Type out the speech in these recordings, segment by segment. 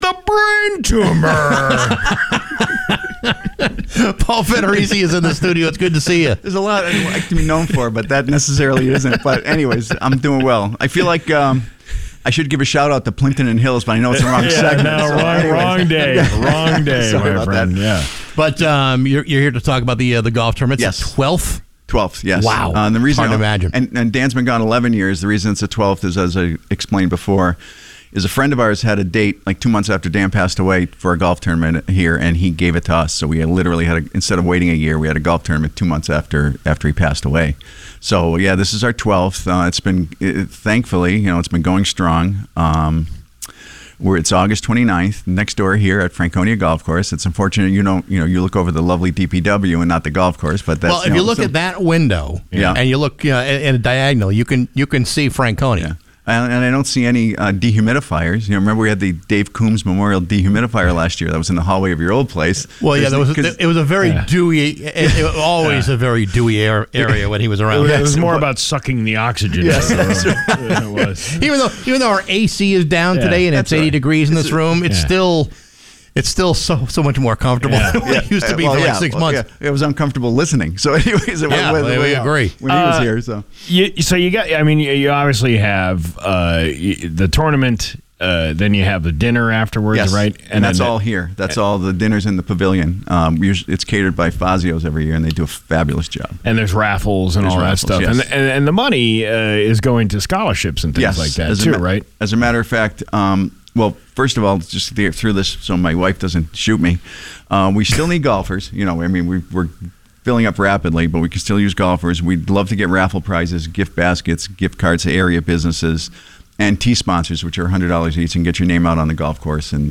the brain tumor. Paul Federici is in the studio. It's good to see you. There's a lot I'd like to be known for, but that necessarily isn't. But anyways, I'm doing well. I feel like I should give a shout out to Plimpton and Hills, but I know it's the wrong segment. No, so wrong day. Wrong day, Sorry my about friend. that. Yeah. But you're here to talk about the golf tournament. Yes. It's the 12th. 12th, yes. Wow. And the reason, Hard to imagine. And Dan's been gone 11 years. The reason it's the 12th is, as I explained before, is a friend of ours had a date like 2 months after Dan passed away for a golf tournament here, and he gave it to us. So we literally had, instead of waiting a year, we had a golf tournament 2 months after he passed away. So yeah, this is our 12th. It's been, thankfully, it's been going strong. It's August 29th, next door here at Franconia Golf Course. It's unfortunate you look over the lovely DPW and not the golf course, but that's... Well, if you look at that window and you look in a diagonal, you can see Franconia. Yeah. And I don't see any dehumidifiers. Remember we had the Dave Coombs Memorial dehumidifier last year. That was in the hallway of your old place. Well, yeah, it was a very dewy, always a very dewy area when he was around. It was more about sucking the oxygen. Yes, that's right. It was. Even though our AC is down today and it's 80 degrees in this room, it's still so much more comfortable than it used to be for 6 months. Yeah. It was uncomfortable listening. So, anyways, we agree. When he was here, so you obviously have the tournament. Then you have the dinner afterwards, yes. right? And that's all here. That's all the dinners in the pavilion. It's catered by Fazio's every year, and they do a fabulous job. And there's raffles and all that stuff. Yes. And the money is going to scholarships and things like that too, right? As a matter of fact, well, first of all, just to get through this so my wife doesn't shoot me, we still need golfers. We're filling up rapidly, but we can still use golfers. We'd love to get raffle prizes, gift baskets, gift cards to area businesses, and tee sponsors, which are $100 each, and get your name out on the golf course. And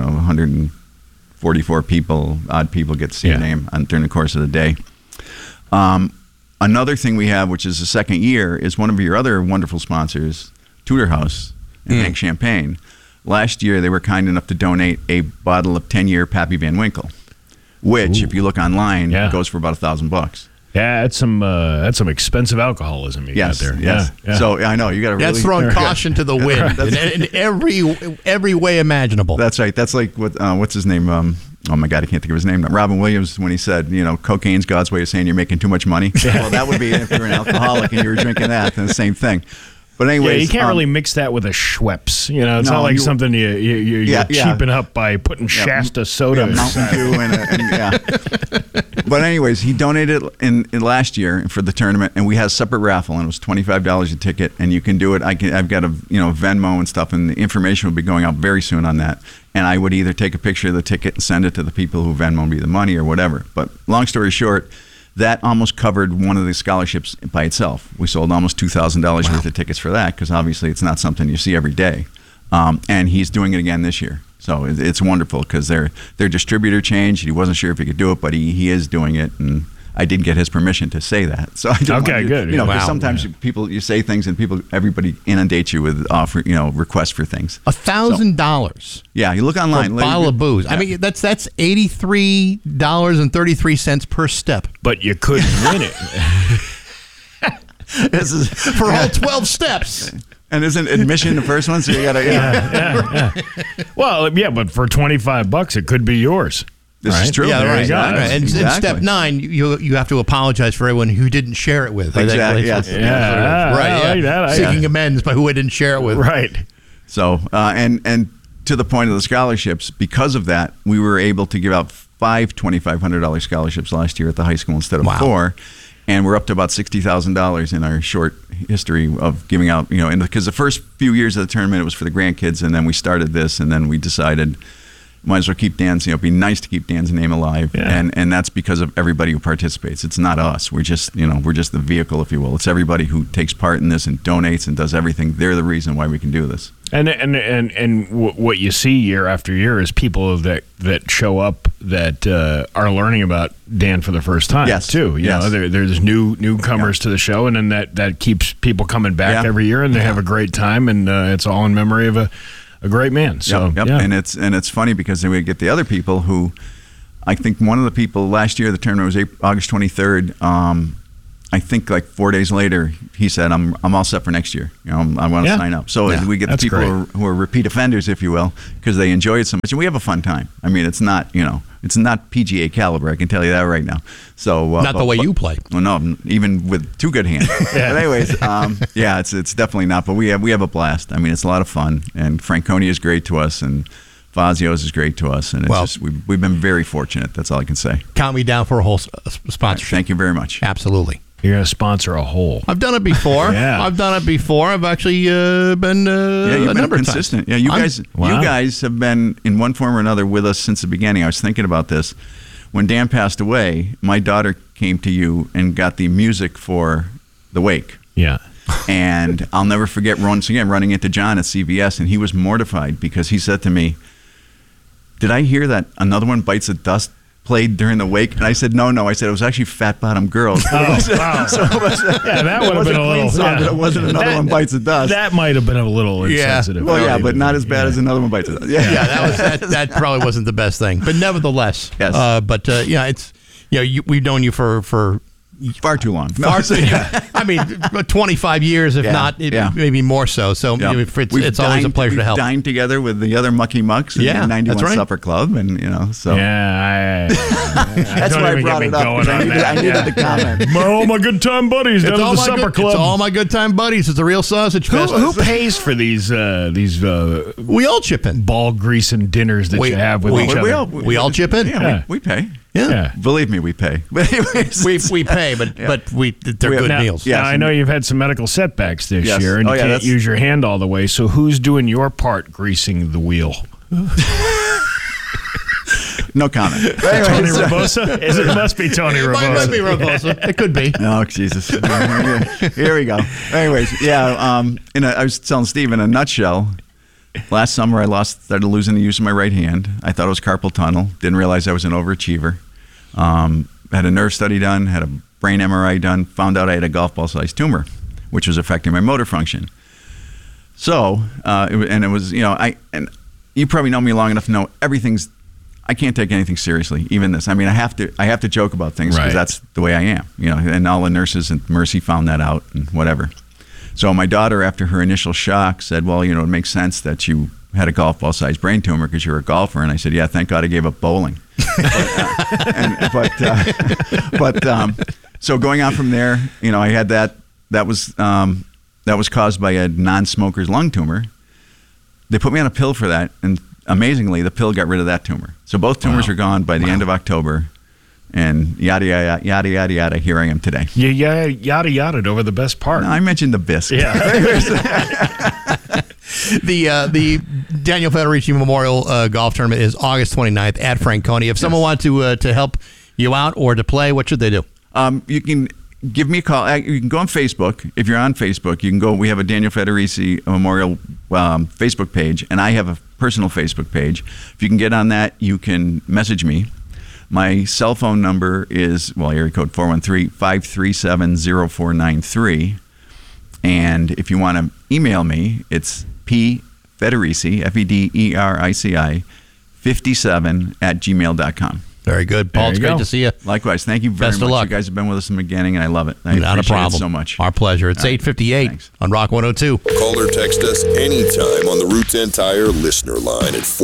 144 odd people get to see your name during the course of the day. Another thing we have, which is the second year, is one of your other wonderful sponsors, Tudor House and Hank Champagne. Last year, they were kind enough to donate a bottle of 10-year Pappy Van Winkle, which, if you look online, goes for about $1,000. Yeah, that's some expensive alcoholism you got there. Yes. Yeah. So I know you got to really. That's throwing caution to the wind in every way imaginable. That's right. That's like what's his name? Oh my God, I can't think of his name. Robin Williams, when he said, cocaine's God's way of saying you're making too much money. Well, that would be if you're an alcoholic and you were drinking that, then the same thing. But anyways, you can't really mix that with a Schweppes. It's not like something you're cheaping up by putting Shasta soda. Mountain Dew and But anyways, he donated in last year for the tournament, and we had a separate raffle, and it was $25 a ticket, and you can do it. I've got a Venmo and stuff, and the information will be going out very soon on that. And I would either take a picture of the ticket and send it to the people who Venmo me the money or whatever. But long story short, that almost covered one of the scholarships by itself. We sold almost $2,000 worth of tickets for that, because obviously it's not something you see every day. And he's doing it again this year. So it's wonderful, because their distributor changed. He wasn't sure if he could do it, but he is doing it. And I did get his permission to say that. So I didn't want good. Because sometimes you say things and everybody inundates you with requests for things. $1,000. Yeah, you look online. For a bottle of booze. Yeah. I mean, that's $83.33 per step. But you couldn't win it. This is for all 12 steps. And isn't admission the first one? So you gotta. Yeah. Well, yeah, but for $25, it could be yours. This is true. Yeah, right. And exactly. in step 9, you have to apologize for everyone who didn't share it with. Exactly. Yes. Right. Seeking amends by who I didn't share it with. Right. So and to the point of the scholarships, because of that, we were able to give out 5 $2,500 scholarships last year at the high school instead of 4. And we're up to about $60,000 in our short history of giving out, because the first few years of the tournament, it was for the grandkids, and then we started this, and then we decided might as well keep Dan's, it'd be nice to keep Dan's name alive. Yeah. And that's because of everybody who participates. It's not us. We're just, we're just the vehicle, if you will. It's everybody who takes part in this and donates and does everything. They're the reason why we can do this. And what you see year after year is people that show up that are learning about Dan for the first time. Yes. Too. You know, there's newcomers to the show, and then that keeps people coming back every year, and they have a great time, and it's all in memory of a great man. So and it's funny because then we get the other people who, I think one of the people last year, the tournament was August 23rd. I think like 4 days later, he said, "I'm all set for next year. I want to sign up." So we get the people who are repeat offenders, if you will, because they enjoy it so much, and we have a fun time. I mean, it's not PGA caliber. I can tell you that right now. So not the way you play. Well, no, even with 2 good hands. But anyways, it's definitely not. But we have a blast. I mean, it's a lot of fun, and Franconia is great to us, and Fazio's is great to us, and it's we've been very fortunate. That's all I can say. Count me down for a whole sponsorship. Thank you very much. Absolutely. You're going to sponsor a hole. I've done it before. I've done it before. I've actually been you've been consistent. Yeah, you guys have been in one form or another with us since the beginning. I was thinking about this. When Dan passed away, my daughter came to you and got the music for the wake. Yeah. And I'll never forget once again running into John at CBS, and he was mortified because he said to me, "Did I hear that Another One Bites the Dust played during the wake?" And I said, no. I said, it was actually Fat Bottom Girls. Oh, wow. That would have been a little... Song, but it wasn't Another One Bites the Dust. That might have been a little insensitive. Well, but not as bad as Another One Bites the Dust. That probably wasn't the best thing. But nevertheless, yes. It's we've known you for far too long. I mean, 25 years, if not, maybe more so. So it's always a pleasure to help. We've dined together with the other Mucky Mucks in the 91 Supper Club, and so. Yeah, that's why I brought it up. I needed the comment. All my good time buddies down at the Supper Club. It's all my good time buddies. It's a real sausage fest. Who pays for these? We all chip in. Ball greasing dinners that you have with each other. We all chip in. Yeah, we pay. Yeah. Believe me, we pay. But anyways, we pay, but they're good meals. Now, I know you've had some medical setbacks this year, and you can't use your hand all the way. So who's doing your part greasing the wheel? No comment. Tony Rabosa? It must be Tony Rabosa. It might be Rabosa. It could be. Oh, Jesus. Here we go. Anyways, I was telling Steve, in a nutshell, last summer I started losing the use of my right hand. I thought it was carpal tunnel. Didn't realize I was an overachiever. Had a nerve study done, had a brain MRI done, found out I had a golf ball sized tumor, which was affecting my motor function. So, it was, and you probably know me long enough to know I can't take anything seriously, even this. I mean, I have to joke about things because that's the way I am, and all the nurses at Mercy found that out and whatever. So my daughter, after her initial shock, said, well, it makes sense that you had a golf ball sized brain tumor because you're a golfer. And I said, yeah, thank God I gave up bowling. So going on from there, I had that was caused by a non-smoker's lung tumor. They put me on a pill for that, and amazingly, the pill got rid of that tumor. So both tumors are gone by the end of October, and yada, yada, yada, yada, yada, here I am today. Yeah, yada, yada over the best part. No, I mentioned the bisque. Yeah. The Daniel Federici Memorial Golf Tournament is August 29th at Franconia. If someone wanted to help you out or to play, what should they do? You can give me a call. You can go on Facebook. If you're on Facebook, you can go. We have a Daniel Federici Memorial Facebook page, and I have a personal Facebook page. If you can get on that, you can message me. My cell phone number is, area code 413-537-0493. And if you want to email me, it's pfederici, Federici, 57@gmail.com. Very good. Paul, it's great to see you. Likewise. Thank you very much. Best of luck. You guys have been with us from the beginning, and I love it. Not a problem. It so much. Our pleasure. It's 8:58 on Rock 102. Call or text us anytime on the Route 10 Tire listener line at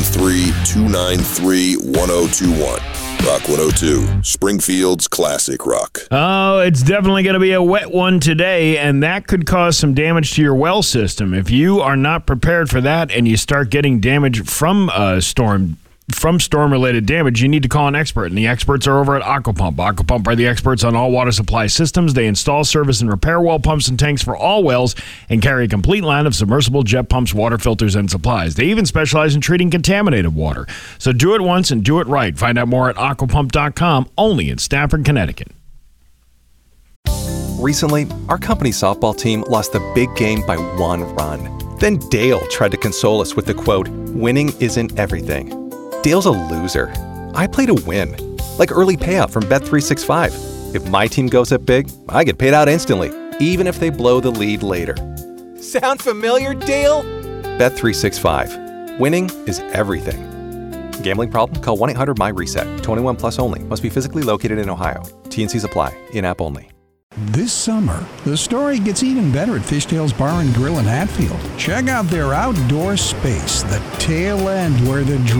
413-293-1021. Rock 102, Springfield's classic rock. Oh, it's definitely going to be a wet one today, and that could cause some damage to your well system. If you are not prepared for that and you start getting damage from storm-related damage, you need to call an expert, and the experts are over at Aquapump. Aquapump are the experts on all water supply systems. They install, service, and repair well pumps and tanks for all wells and carry a complete line of submersible jet pumps, water filters, and supplies. They even specialize in treating contaminated water. So do it once and do it right. Find out more at aquapump.com, only in Stafford, Connecticut. Recently, our company softball team lost the big game by 1 run. Then Dale tried to console us with the quote, "Winning isn't everything." Dale's a loser. I play to win. Like early payout from Bet365. If my team goes up big, I get paid out instantly, even if they blow the lead later. Sound familiar, Dale? Bet365. Winning is everything. Gambling problem? Call 1-800-MY-RESET. 21 plus only. Must be physically located in Ohio. T&Cs apply. In-app only. This summer, the story gets even better at Fishtails Bar and Grill in Hatfield. Check out their outdoor space, the tail end where the